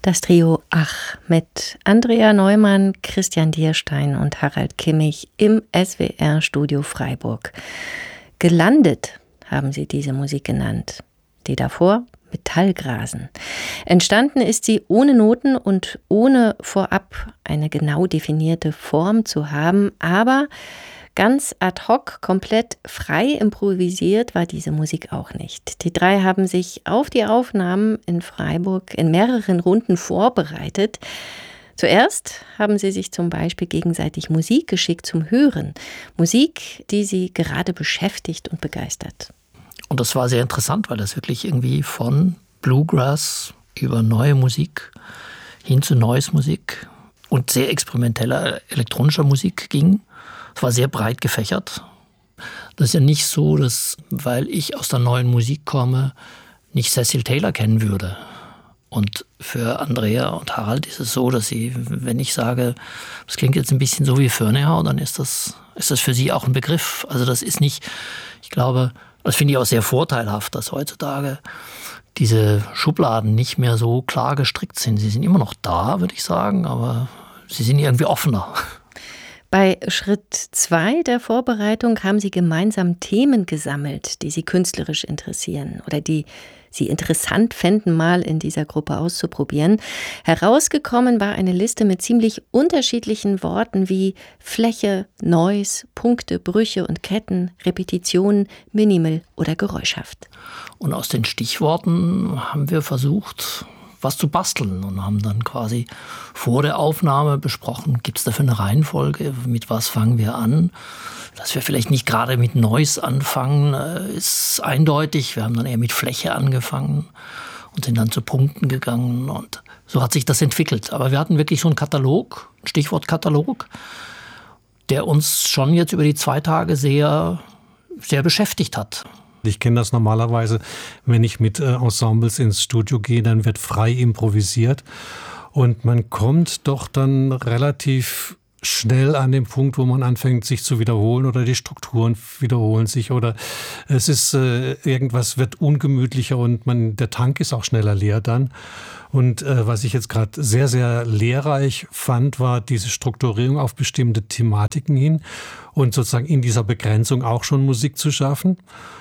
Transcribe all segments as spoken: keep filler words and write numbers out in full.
Das Trio Ach mit Andrea Neumann, Christian Dierstein und Harald Kimmich im S W R-Studio Freiburg. Gelandet haben sie diese Musik genannt. Die davor Metallgrasen. Entstanden ist sie ohne Noten und ohne vorab eine genau definierte Form zu haben, aber ganz ad hoc, komplett frei improvisiert war diese Musik auch nicht. Die drei haben sich auf die Aufnahmen in Freiburg in mehreren Runden vorbereitet. Zuerst haben sie sich zum Beispiel gegenseitig Musik geschickt zum Hören. Musik, die sie gerade beschäftigt und begeistert. Und das war sehr interessant, weil das wirklich irgendwie von Bluegrass über neue Musik hin zu Neues Musik und sehr experimenteller elektronischer Musik ging. Es war sehr breit gefächert. Das ist ja nicht so, dass, weil ich aus der neuen Musik komme, nicht Cecil Taylor kennen würde. Und für Andrea und Harald ist es so, dass sie, wenn ich sage, das klingt jetzt ein bisschen so wie Ferneyhough, dann ist das, ist das für sie auch ein Begriff. Also das ist nicht, ich glaube, das finde ich auch sehr vorteilhaft, dass heutzutage diese Schubladen nicht mehr so klar gestrickt sind. Sie sind immer noch da, würde ich sagen, aber sie sind irgendwie offener. Bei Schritt zwei der Vorbereitung haben sie gemeinsam Themen gesammelt, die sie künstlerisch interessieren oder die sie interessant fänden, mal in dieser Gruppe auszuprobieren. Herausgekommen war eine Liste mit ziemlich unterschiedlichen Worten wie Fläche, Noise, Punkte, Brüche und Ketten, Repetition, Minimal oder geräuschhaft. Und aus den Stichworten haben wir versucht, was zu basteln und haben dann quasi vor der Aufnahme besprochen, gibt es dafür eine Reihenfolge, mit was fangen wir an. Dass wir vielleicht nicht gerade mit Noise anfangen, ist eindeutig. Wir haben dann eher mit Fläche angefangen und sind dann zu Punkten gegangen und so hat sich das entwickelt. Aber wir hatten wirklich so einen Katalog, einen Stichwortkatalog, der uns schon jetzt über die zwei Tage sehr, sehr beschäftigt hat. Ich kenne das normalerweise, wenn ich mit Ensembles ins Studio gehe, dann wird frei improvisiert und man kommt doch dann relativ schnell an den Punkt, wo man anfängt, sich zu wiederholen oder die Strukturen wiederholen sich oder es ist äh, irgendwas wird ungemütlicher und man der Tank ist auch schneller leer dann. Und äh, was ich jetzt gerade sehr, sehr lehrreich fand, war diese Strukturierung auf bestimmte Thematiken hin und sozusagen in dieser Begrenzung auch schon Musik zu schaffen.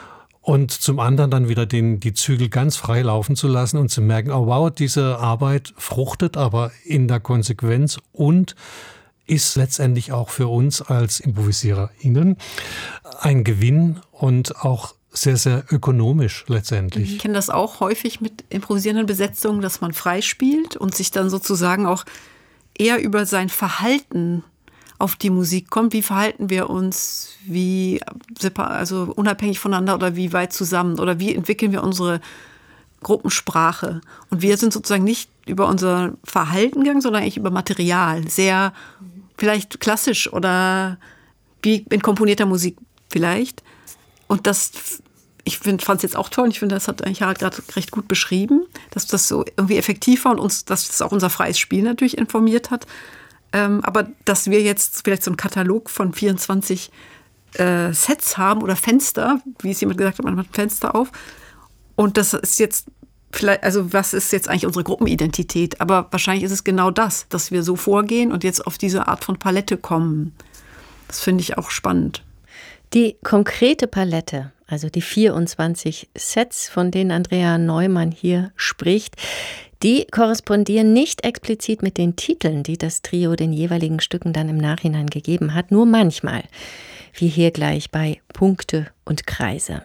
Und zum anderen dann wieder den, die Zügel ganz frei laufen zu lassen und zu merken, oh wow, diese Arbeit fruchtet aber in der Konsequenz und ist letztendlich auch für uns als ImprovisiererInnen ein Gewinn und auch sehr, sehr ökonomisch letztendlich. Ich kenne das auch häufig mit improvisierenden Besetzungen, dass man frei spielt und sich dann sozusagen auch eher über sein Verhalten auf die Musik kommt. Wie verhalten wir uns, wie also unabhängig voneinander oder wie weit zusammen oder wie entwickeln wir unsere Gruppensprache. Und wir sind sozusagen nicht über unser Verhalten gegangen, sondern eigentlich über Material. Sehr vielleicht klassisch oder wie in komponierter Musik vielleicht. Und das, ich fand es jetzt auch toll. Ich finde, das hat eigentlich Harald gerade recht gut beschrieben, dass das so irgendwie effektiv war und uns, dass das auch unser freies Spiel natürlich informiert hat. Ähm, aber dass wir jetzt vielleicht so einen Katalog von vierundzwanzig äh, Sets haben oder Fenster, wie es jemand gesagt hat, man macht Fenster auf. Und das ist jetzt vielleicht, also was ist jetzt eigentlich unsere Gruppenidentität? Aber wahrscheinlich ist es genau das, dass wir so vorgehen und jetzt auf diese Art von Palette kommen. Das finde ich auch spannend. Die konkrete Palette, also die vierundzwanzig Sets, von denen Andrea Neumann hier spricht, die korrespondieren nicht explizit mit den Titeln, die das Trio den jeweiligen Stücken dann im Nachhinein gegeben hat, nur manchmal, wie hier gleich bei Punkte und Kreise.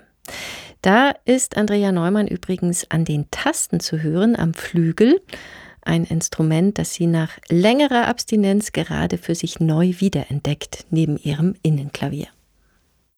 Da ist Andrea Neumann übrigens an den Tasten zu hören, am Flügel, ein Instrument, das sie nach längerer Abstinenz gerade für sich neu wiederentdeckt, neben ihrem Innenklavier.